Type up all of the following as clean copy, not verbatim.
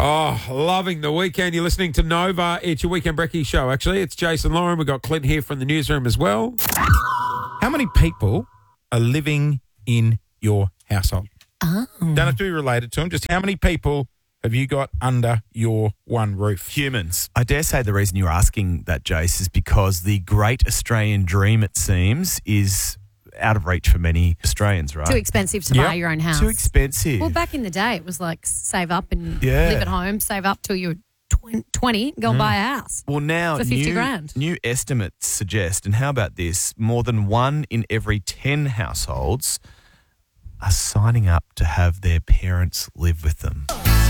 Oh, loving the weekend. You're listening to Nova. It's your Weekend Brekkie show, actually. It's Jason Lauren. We've got Clint here from the newsroom as well. How many people are living in your household? Oh. Don't have to be related to them. Just how many people have you got under your one roof? Humans. I dare say the reason you're asking that, Jace, is because the great Australian dream, it seems, is out of reach for many Australians, right? Too expensive to buy your own house. Too expensive. Well, back in the day, it was like save up and Yeah. live at home, save up till you're 20, go buy a house. Well, now for 50 grand. new estimates suggest, and how about this, more than 1 in every 10 households are signing up to have their parents live with them.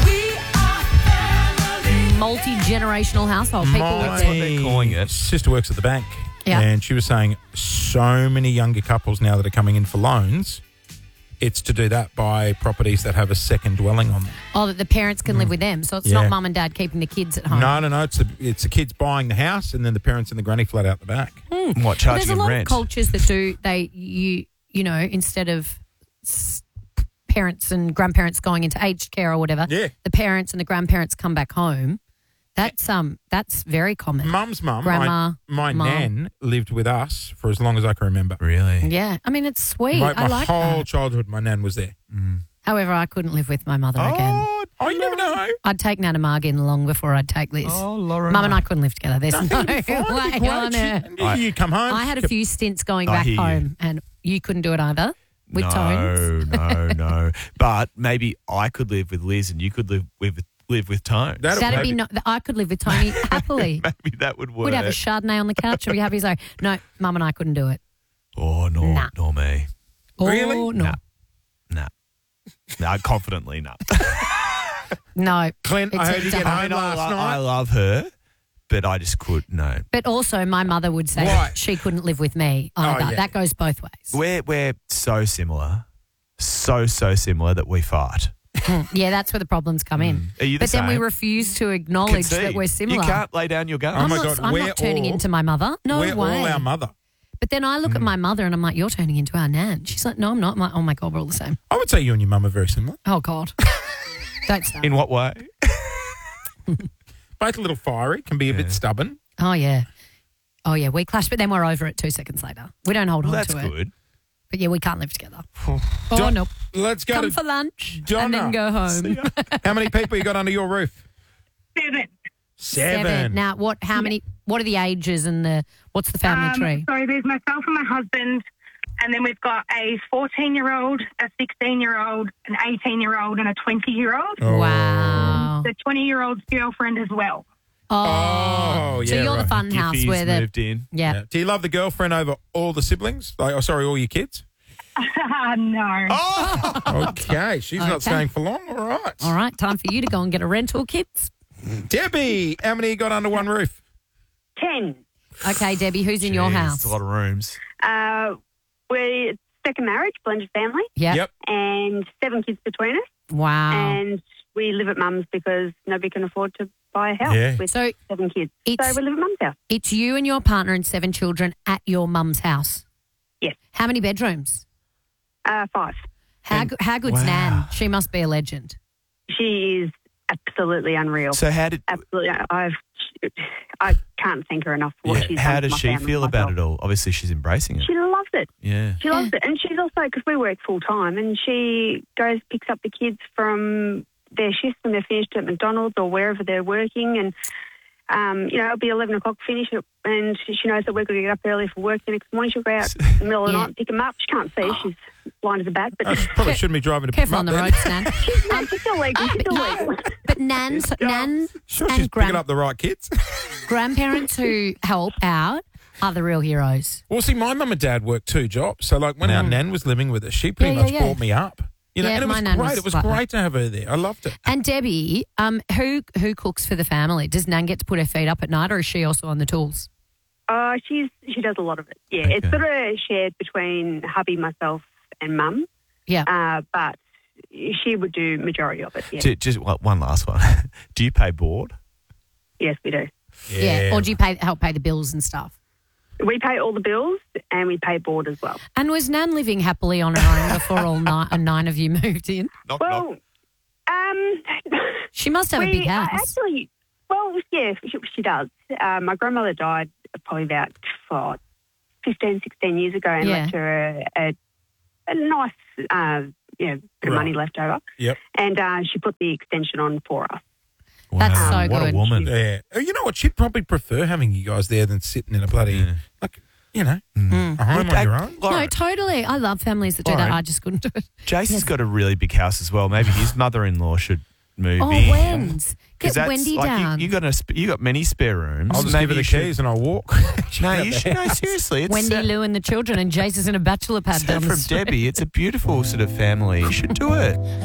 Multi-generational household. People with That's what their... they're calling it. Sister works at the bank. Yeah. And she was saying so many younger couples now that are coming in for loans, it's to do that by properties that have a second dwelling on them. Oh, that the parents can live with them. So it's Yeah. not mum and dad keeping the kids at home. No. It's the kids buying the house and then the parents in the granny flat out the back. What, But charging there's a them lot rent? of cultures that do, you know, instead of parents and grandparents going into aged care or whatever, Yeah. the parents and the grandparents come back home. That's very common. Mum's mum, Grandma, my mum. nan lived with us for as long as I can remember. Really? Yeah. I mean, it's sweet. My I like whole that. childhood, my nan was there. However, I couldn't live with my mother again. Oh, you never know. I'd take Nana Margin long before I'd take Liz. Oh, Lauren. Mum and I couldn't live together. There's no It'd be fine, it'd be way on great. earth. You come home. I had a few stints going I back hear you. home, and you couldn't do it either with Tones. No. But maybe I could live with Liz and you could live with Tone. That'd be I could live with Tony happily. Maybe that would work. We'd have a Chardonnay on the couch and be happy. So no, Mum and I couldn't do it. Oh, no, Nah. nor me. Really? Oh, no. Nah. No, confidently, no. Clint, I It's heard you a get done. home last I night. love her, but I just no. But also, my mother would say Why? she couldn't live with me either. yeah. That goes both ways. We're so similar, so similar that we fight. Yeah, that's where the problems come in. Are you the But then we same? refuse to acknowledge that Concede. we're similar. You can't lay down your gun. Oh I'm my not, God, I'm we're not turning all- into my mother. No We're way. all our mother. But then I look at my mother and I'm like, you're turning into our nan. She's like, no, I'm not. I'm like, oh my God, we're all the same. I would say you and your mum are very similar. Oh God. Don't start. In what way? Both a little fiery, can be a bit stubborn. Oh yeah. Oh yeah, we clash, but then we're over it 2 seconds later. We don't hold Well, on that's to it. good. But yeah, we can't live together. Oh Don- no. Let's go Come to for lunch and Donna. then go home. How many people you got under your roof? 7. Seven. Now what are the ages and what's the family tree? So there's myself and my husband, and then we've got a 14-year-old, a 16-year-old, an 18-year-old, and a 20-year-old. Wow. The 20-year-old's girlfriend as well. Oh, So yeah, you're the right. fun house Giffy's where the moved in. yeah. Do you love the girlfriend over all the siblings? All your kids? No. Okay, she's not Okay. staying for long. All right. All right, time for you to go and get a rental, kids. Debbie, how many you got under one roof? 10. Okay, Debbie, who's in your Jeez, house? It's a lot of rooms. We're second marriage, blended family, Yep. and 7 kids between us. Wow. And we live at mum's because nobody can afford to buy a house Yeah. with So 7 kids. it's- So we live at mum's house. it's you and your partner and 7 children at your mum's house. Yes. How many bedrooms? 5. How good's Wow. Nan? She must be a legend. She is absolutely unreal. So how did Absolutely. I can't thank her enough for what she's how done for does my she family feel and about myself. it all? Obviously, she's embracing it. She loves it. Yeah. She loves it. And she's also, because we work full time, and she goes, picks up the kids from their shifts when they're finished at McDonald's or wherever they're working. And, it'll be 11 o'clock finish, and she knows that we're going to get up early for work the next morning. She'll go out in the middle of the Yeah. night and pick them up. She can't see. She's blind as a bat. But Probably shouldn't be driving to pick Careful them on up the then. roads, Nan. she's still legal. She's still legal. But Nan Sure, and she's picking up the right kids. grandparents who help out are the real heroes. Well, see, my mum and dad worked 2 jobs. So, like, when our nan was living with us, she pretty Yeah, much yeah. brought me up. You know, Yeah, and it my was nan great. was It was like great to have her there. I loved it. And Debbie, who cooks for the family? Does Nan get to put her feet up at night, or is she also on the tools? She does a lot of it. Yeah, Okay. it's sort of shared between hubby, myself, and mum. Yeah. But she would do majority of it. Yeah. Just one last one. Do you pay board? Yes, we do. Yeah. Or do you help pay the bills and stuff? We pay all the bills and we pay board as well. And was Nan living happily on her own before all 9 of you moved in? Knock, Well, She must have a big house. Actually, well, yeah, she does. My grandmother died probably about 15, 16 years ago and left her a nice, bit of money left over. Yep. And she put the extension on for us. Wow, That's so what good. a woman. Yeah. You know what? She'd probably prefer having you guys there than sitting in a bloody, a home on your own. No, totally. I love families that do that. Lauren. I just couldn't do it. Jason's got a really big house as well. Maybe his mother-in-law should move Oh, in. when's? 'Cause Get that's Wendy like down. You got many spare rooms. I'll just Maybe give her the you should- keys and I'll walk. No, you should. No, seriously. It's Wendy, Lou and the children, and Jason's in a bachelor pad so down the from street. Debbie. It's a beautiful sort of family. You should do it.